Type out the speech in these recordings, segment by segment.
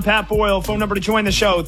Pat Boyle, phone number to join the show,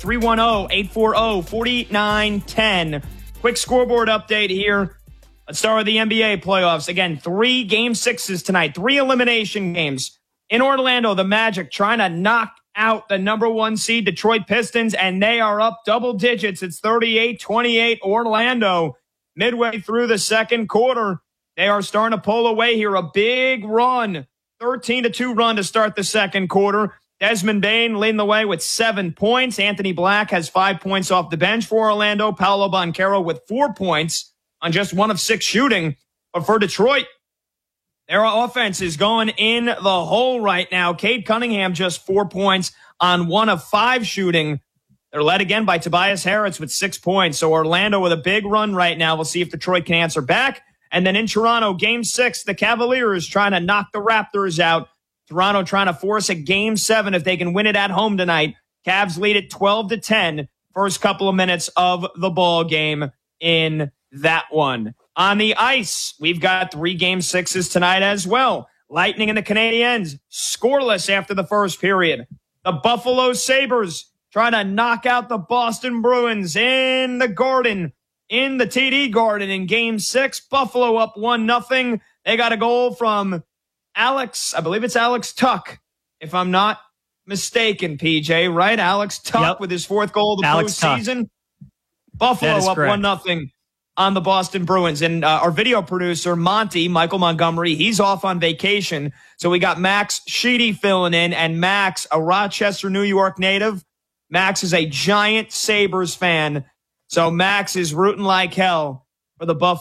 310-840-4910. Quick scoreboard update here. Let's start with the NBA playoffs. Again, 3 game sixes tonight, 3 elimination games. In Orlando, the Magic trying to knock out the number 1 seed Detroit Pistons, and they are up double digits. It's 38-28 Orlando. Midway through the second quarter, they are starting to pull away here. A big run, 13-2 run to start the second quarter. Desmond Bane leading the way with 7 points. Anthony Black has 5 points off the bench for Orlando. Paolo Banchero with 4 points on just 1 of 6 shooting. But for Detroit, their offense is going in the hole right now. Cade Cunningham just 4 points on 1 of 5 shooting. They're led again by Tobias Harris with 6 points. So Orlando with a big run right now. We'll see if Detroit can answer back. And then in Toronto, game 6, the Cavaliers trying to knock the Raptors out. Toronto trying to force a game 7 if they can win it at home tonight. Cavs lead it 12-10. First couple of minutes of the ball game in that one. On the ice, we've got 3 game sixes tonight as well. Lightning and the Canadiens scoreless after the first period. The Buffalo Sabres trying to knock out the Boston Bruins in the Garden, in the TD Garden in game 6. Buffalo up 1-0. They got a goal from Alex, I believe it's Alex Tuck, if I'm not mistaken, PJ, right? Alex Tuck with his 4th goal of the postseason. Buffalo up 1-0 on the Boston Bruins. And our video producer, Michael Montgomery, he's off on vacation. So we got Max Sheedy filling in. And Max, a Rochester, New York native, Max is a giant Sabres fan. So Max is rooting like hell for the Buffalo